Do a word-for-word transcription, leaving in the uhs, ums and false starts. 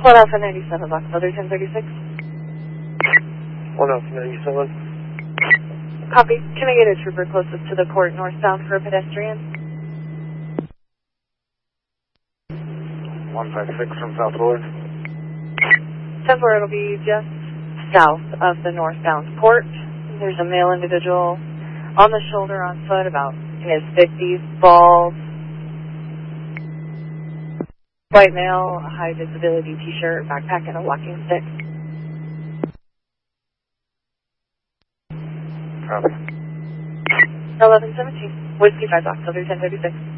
one Alpha ninety-seven, Box Other ten thirty-six. one Alpha ninety-seven. Copy. Can I get a trooper closest to the court northbound for a pedestrian? one five six from South Ward. ten four, it'll be just south of the northbound court. There's a male individual on the shoulder on foot, about in his fifties, bald, white male, high visibility t-shirt, backpack, and a walking stick. Copy. eleven seventeen, Whiskey five Box, Other ten thirty-six.